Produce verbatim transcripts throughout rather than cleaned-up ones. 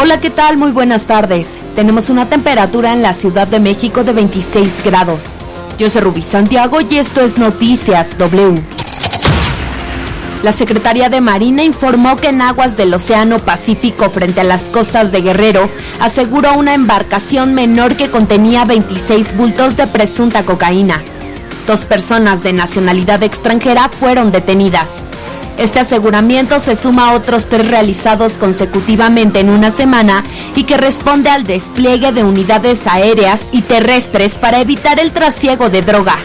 Hola, ¿qué tal? Muy buenas tardes. Tenemos una temperatura en la Ciudad de México de veintiséis grados. Yo soy Rubí Santiago y esto es Noticias W. La Secretaría de Marina informó que en aguas del Océano Pacífico frente a las costas de Guerrero aseguró una embarcación menor que contenía veintiséis bultos de presunta cocaína. Dos personas de nacionalidad extranjera fueron detenidas. Este aseguramiento se suma a otros tres realizados consecutivamente en una semana y que responde al despliegue de unidades aéreas y terrestres para evitar el trasiego de droga.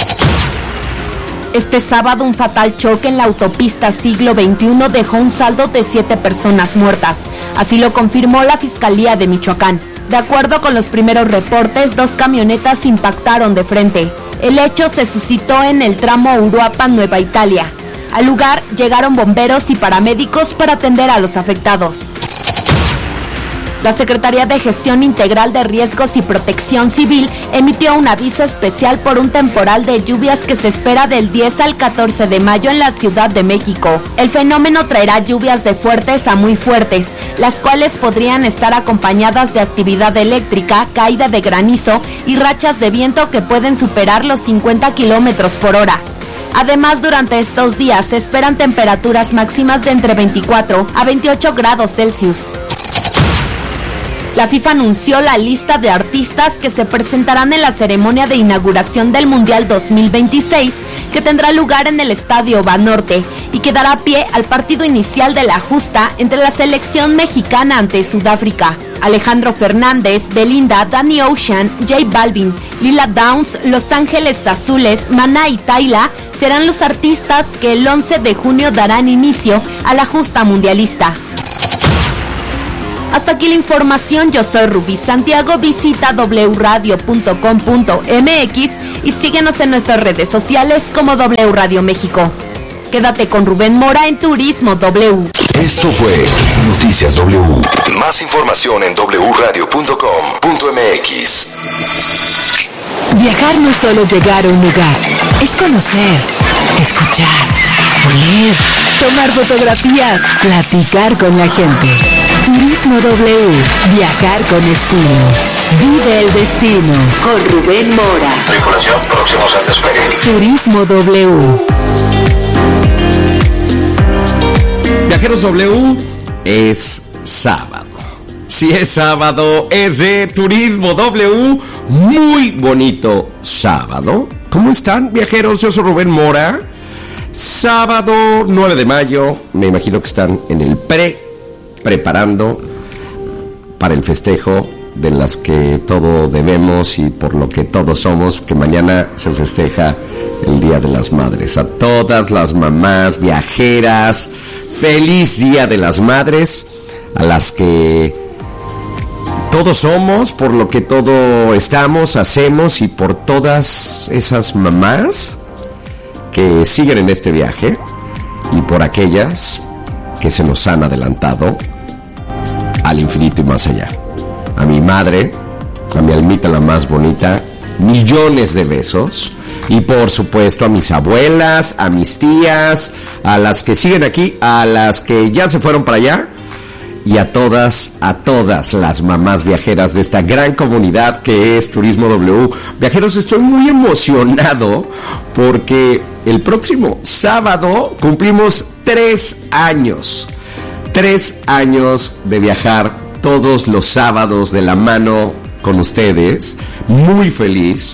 Este sábado, un fatal choque en la autopista Siglo veintiuno dejó un saldo de siete personas muertas. Así lo confirmó la Fiscalía de Michoacán. De acuerdo con los primeros reportes, dos camionetas impactaron de frente. El hecho se suscitó en el tramo Uruapan-Nueva Italia. Al lugar llegaron bomberos y paramédicos para atender a los afectados. La Secretaría de Gestión Integral de Riesgos y Protección Civil emitió un aviso especial por un temporal de lluvias que se espera del diez al catorce de mayo en la Ciudad de México. El fenómeno traerá lluvias de fuertes a muy fuertes, las cuales podrían estar acompañadas de actividad eléctrica, caída de granizo y rachas de viento que pueden superar los cincuenta kilómetros por hora. Además, durante estos días se esperan temperaturas máximas de entre veinticuatro a veintiocho grados Celsius. La FIFA anunció la lista de artistas que se presentarán en la ceremonia de inauguración del Mundial dos mil veintiséis, que tendrá lugar en el Estadio Banorte y que dará pie al partido inicial de la justa entre la selección mexicana ante Sudáfrica. Alejandro Fernández, Belinda, Danny Ocean, J Balvin, Lila Downs, Los Ángeles Azules, Maná y Tayla serán los artistas que el once de junio darán inicio a la justa mundialista. Hasta aquí la información, yo soy Rubí Santiago, visita w radio punto com punto m x y síguenos en nuestras redes sociales como W Radio México. Quédate con Rubén Mora en Turismo W. Esto fue Noticias W. Más información en w radio punto com punto m x. Viajar no es solo llegar a un lugar, es conocer, escuchar, oler, tomar fotografías, platicar con la gente. Turismo W, viajar con estilo. Vive el destino con Rubén Mora. Tripulación, próximos al despegue. Turismo W. Viajeros W, es sábado. Si es sábado, es de Turismo W. Muy bonito sábado. ¿Cómo están, viajeros? Yo soy Rubén Mora. Sábado nueve de mayo. Me imagino que están en el pre, preparando para el festejo de las que todo debemos y por lo que todos somos, que mañana se festeja el Día de las Madres. A todas las mamás viajeras, feliz Día de las Madres, a las que todos somos, por lo que todo estamos, hacemos, y por todas esas mamás que siguen en este viaje, y por aquellas que se nos han adelantado al infinito y más allá. A mi madre, a mi almita la más bonita, millones de besos. Y por supuesto a mis abuelas, a mis tías, a las que siguen aquí, a las que ya se fueron para allá, y a todas, a todas las mamás viajeras de esta gran comunidad que es Turismo W. Viajeros, estoy muy emocionado porque el próximo sábado cumplimos tres años. Tres años de viajar todos los sábados de la mano con ustedes. Muy feliz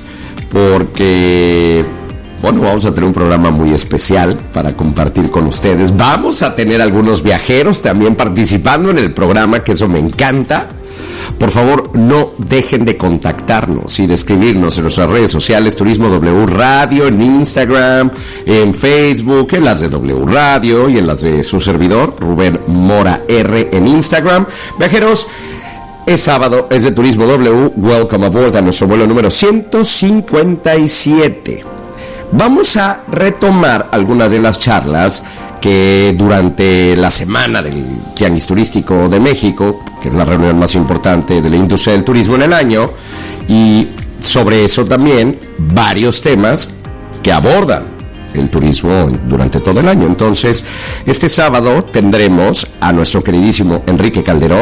porque, bueno, vamos a tener un programa muy especial para compartir con ustedes. Vamos a tener algunos viajeros también participando en el programa, que eso me encanta. Por favor, no dejen de contactarnos y de escribirnos en nuestras redes sociales, Turismo W Radio, en Instagram, en Facebook, en las de W Radio y en las de su servidor, Rubén Mora R, en Instagram. Viajeros, es sábado, es de Turismo W. Welcome aboard a nuestro vuelo número ciento cincuenta y siete. Vamos a retomar algunas de las charlas que durante la semana del Tianguis Turístico de México, que es la reunión más importante de la industria del turismo en el año, y sobre eso también varios temas que abordan el turismo durante todo el año. Entonces, este sábado tendremos a nuestro queridísimo Enrique Calderón.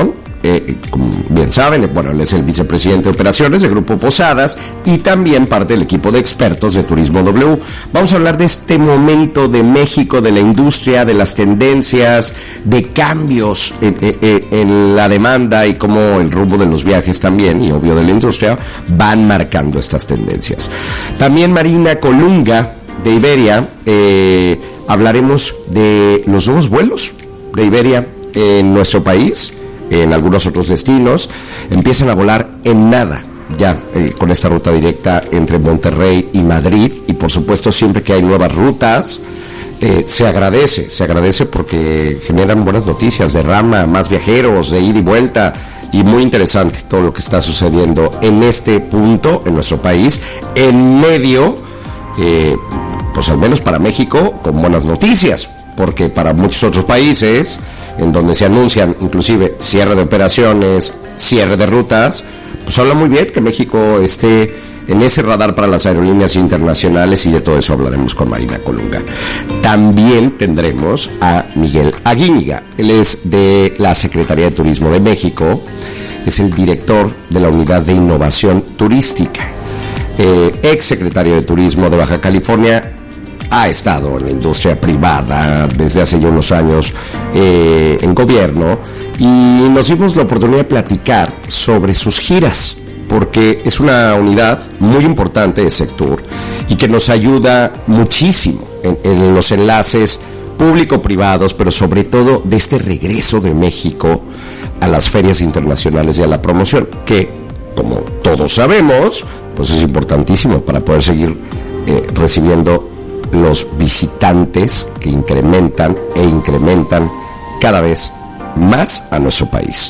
eh, como bien saben, bueno, él es el vicepresidente de operaciones de Grupo Posadas y también parte del equipo de expertos de Turismo W. Vamos a hablar de este momento de México, de la industria, de las tendencias, de cambios en, en, en la demanda y cómo el rumbo de los viajes también, y obvio de la industria, van marcando estas tendencias. También Marina Colunga, de Iberia, eh, hablaremos de los nuevos vuelos de Iberia en nuestro país, en algunos otros destinos. Empiezan a volar en nada ya eh, con esta ruta directa entre Monterrey y Madrid, y por supuesto siempre que hay nuevas rutas eh, se agradece, se agradece porque generan buenas noticias, derrama más viajeros de ida y vuelta, y muy interesante todo lo que está sucediendo en este punto en nuestro país, en medio, eh, pues al menos para México, con buenas noticias, porque para muchos otros países, en donde se anuncian inclusive cierre de operaciones, cierre de rutas, pues habla muy bien que México esté en ese radar para las aerolíneas internacionales, y de todo eso hablaremos con Marina Colunga. También tendremos a Miguel Aguíñiga, él es de la Secretaría de Turismo de México, es el director de la Unidad de Innovación Turística, eh, ex secretario de Turismo de Baja California. Ha estado en la industria privada desde hace ya unos años eh, en gobierno, y nos dimos la oportunidad de platicar sobre sus giras, porque es una unidad muy importante de sector y que nos ayuda muchísimo en, en los enlaces público-privados, pero sobre todo de este regreso de México a las ferias internacionales y a la promoción, que, como todos sabemos, pues es importantísimo para poder seguir eh, recibiendo los visitantes que incrementan e incrementan cada vez más a nuestro país.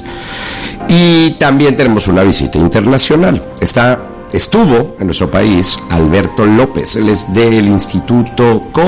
Y también tenemos una visita internacional. Está, estuvo en nuestro país Alberto López, él es del Instituto